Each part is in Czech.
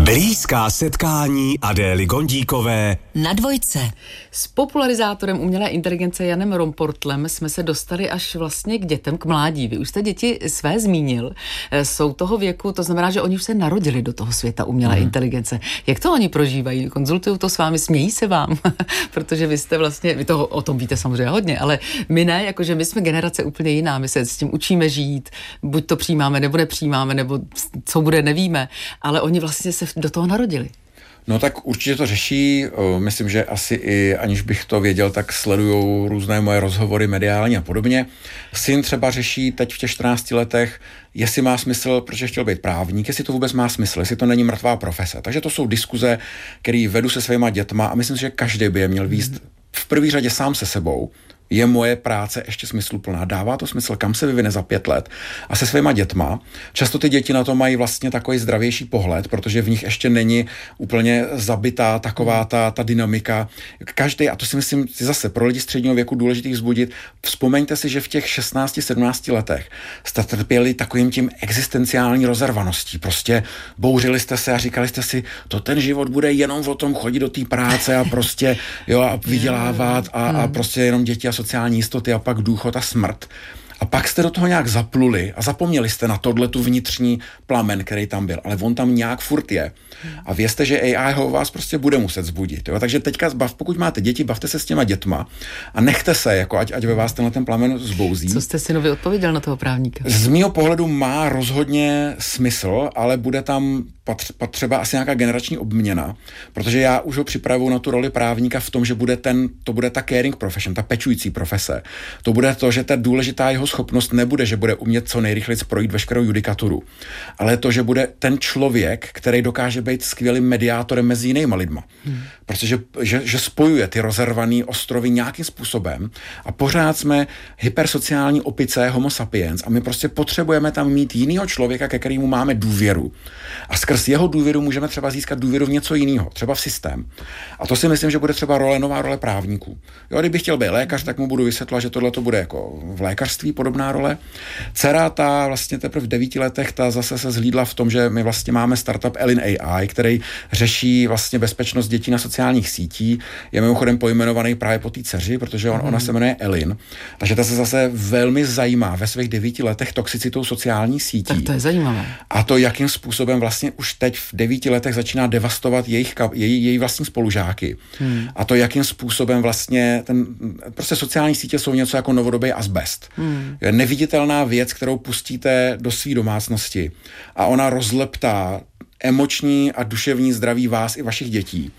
Blízká setkání Adély Gondíkové na Dvojce. S popularizátorem umělé inteligence Janem Romportlem jsme se dostali až vlastně k dětem, k mládí. Vy už jste děti své zmínil, jsou toho věku, to znamená, že oni už se narodili do toho světa umělé inteligence. Jak to oni prožívají? Konzultují to s vámi, smějí se vám? Protože vy jste vlastně, vy toho o tom víte samozřejmě hodně, ale my ne, jakože my jsme generace úplně jiná, my se s tím učíme žít, buď to přijímáme, nebo nepřijímáme, nebo co bude, nevíme, ale oni vlastně se do toho narodili. No tak určitě to řeší, myslím, že asi i aniž bych to věděl, tak sledujou různé moje rozhovory mediálně a podobně. Syn třeba řeší teď v těch 14 letech, jestli má smysl, protože chtěl být právník, jestli to vůbec má smysl, jestli to není mrtvá profese. Takže to jsou diskuze, které vedu se svýma dětma a myslím si, že každý by je měl vést v první řadě sám se sebou. Je moje práce ještě smysluplná? Dává to smysl? Kam se vyvine za 5 let? A se svýma dětma. Často ty děti na to mají vlastně takový zdravější pohled, protože v nich ještě není úplně zabitá taková ta dynamika. Každý, a to si myslím zase pro lidi středního věku důležitý vzbudit, vzpomeňte si, že v těch 16-17 letech jste trpěli takovým tím existenciální rozervaností. Prostě bouřili jste se a říkali jste si, to ten život bude jenom o tom chodit do té práce a prostě jo, a vydělávat a prostě jenom děti a sociální jistoty a pak důchod a smrt. A pak jste do toho nějak zapluli a zapomněli jste na tu vnitřní plamen, který tam byl. Ale on tam nějak furt je. A vězte, že AI ho vás prostě bude muset zbudit. Jo? Takže teďka, pokud máte děti, bavte se s těma dětma a nechte se, jako ať ve vás ten plamen zbouzí. Co jste synovi odpověděl na toho právníka? Z mýho pohledu má rozhodně smysl, ale bude tam třeba asi nějaká generační obměna, protože já už ho připravuju na tu roli právníka v tom, že to bude ta caring profession, ta pečující profese. To bude to, že ta důležitá jeho schopnost nebude, že bude umět co nejrychleji projít veškerou judikaturu, ale to, že bude ten člověk, který dokáže být skvělým mediátorem mezi jinýma lidma. Protože že spojuje ty rozervaný ostrovy nějakým způsobem a pořád jsme hypersociální opice homo sapiens a my prostě potřebujeme tam mít jinýho člověka, ke kterému máme důvěru. A skrz jeho důvěru můžeme třeba získat důvěru v něco jiného, třeba v systém. A to si myslím, že bude třeba nová role právníků. Jo, kdybych chtěl být lékař, tak mu budu vysvětlovat, že tohle to bude jako v lékařství podobná role. Dcera ta vlastně teprve v 9 letech ta zase se zhlídla v tom, že my vlastně máme startup Elin AI, který řeší vlastně bezpečnost dětí na sociálních sítích. Je mimochodem pojmenovaný právě po té dceři, protože ona se jmenuje Elin. Takže ta se zase velmi zajímá ve svých 9 letech toxicitou sociálních sítí. Tak to je zajímavé. A to, jakým způsobem vlastně už teď v 9 letech začíná devastovat její vlastní spolužáky. A to, jakým způsobem vlastně prostě sociální sítě jsou něco jako novodobý azbest. Je neviditelná věc, kterou pustíte do své domácnosti a ona rozleptá emoční a duševní zdraví vás i vašich dětí.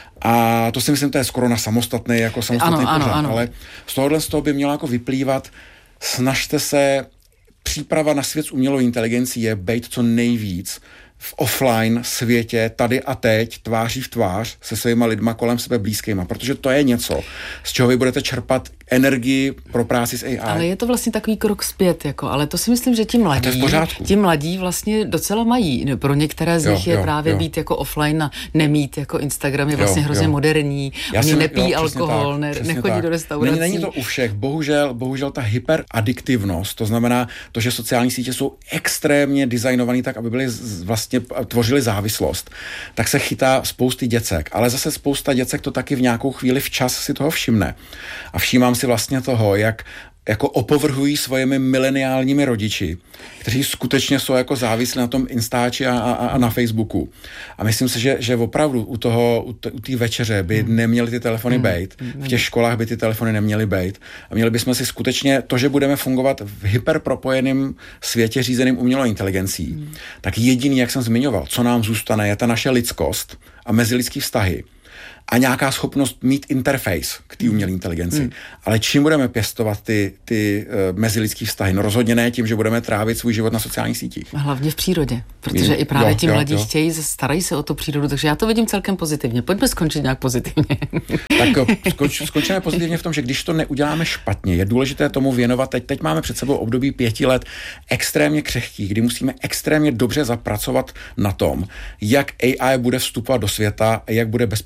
A to si myslím, to je skoro na samostatný pořad, ale z toho by mělo jako vyplývat, snažte se, příprava na svět s umělou inteligencí je být co nejvíc v offline světě, tady a teď, tváří v tvář se svýma lidma kolem sebe blízkýma, protože to je něco, z čeho vy budete čerpat energii pro práci s AI. Ale je to vlastně takový krok zpět, ale to si myslím, že ti mladí vlastně docela mají. Pro některé z nich je právě být jako offline a nemít jako Instagram je vlastně hrozně moderní. Oni nepí alkohol, nechodí do restaurací. Není to u všech. Bohužel ta hyperadiktivnost, to znamená to, že sociální sítě jsou extrémně designované tak, aby byly vlastně tvořily závislost, tak se chytá spousty děcek. Ale zase spousta děcek to taky v nějakou chvíli včas si toho všimne. A všímám si vlastně toho, jak jako opovrhují svojimi mileniálními rodiči, kteří skutečně jsou jako závislí na tom Instači a na Facebooku. A myslím si, že opravdu u té večeře by neměly ty telefony bejt, v těch školách by ty telefony neměly bejt a měli bychom si skutečně to, že budeme fungovat v hyperpropojeném světě řízeným umělou inteligencí, tak jediný, jak jsem zmiňoval, co nám zůstane, je ta naše lidskost a mezilidský vztahy. A nějaká schopnost mít interface k té umělé inteligenci. Ale čím budeme pěstovat ty mezilidský vztahy? No rozhodně ne tím, že budeme trávit svůj život na sociálních sítích. Hlavně v přírodě, protože i právě ti mladí chtějí, starají se o tu přírodu, takže já to vidím celkem pozitivně. Pojďme skončit nějak pozitivně. Tak skončíme pozitivně v tom, že když to neuděláme špatně, je důležité tomu věnovat. Teď máme před sebou období 5 let extrémně křehkých, kdy musíme extrémně dobře zapracovat na tom, jak AI bude vstupovat do světa a jak bude bezpečná nebo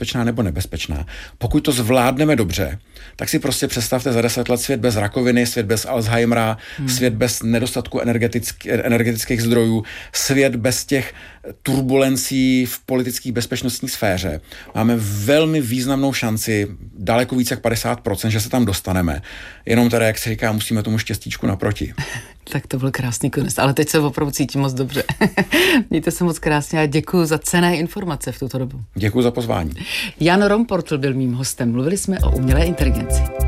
nebezpečná. Pokud to zvládneme dobře, tak si prostě představte za 10 let svět bez rakoviny, svět bez Alzheimera, svět bez nedostatku energetických zdrojů, svět bez těch turbulencí v politické bezpečnostní sféře. Máme velmi významnou šanci, daleko více jak 50%, že se tam dostaneme. Jenom teda, jak se říká, musíme tomu štěstíčku naproti. Tak to byl krásný konec, ale teď se opravdu cítím moc dobře. Mějte se moc krásně a děkuji za cenné informace v tuto dobu. Děkuji za pozvání. Jan Romportl byl mým hostem. Mluvili jsme o umělé inteligenci.